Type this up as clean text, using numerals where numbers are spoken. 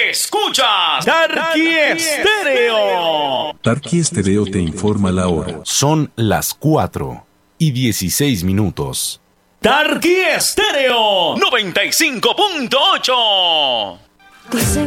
Escuchas Tarqui Estéreo. Tarqui Estéreo te informa la hora. Son las 4:16. Tarqui Estéreo 95.8. Dicen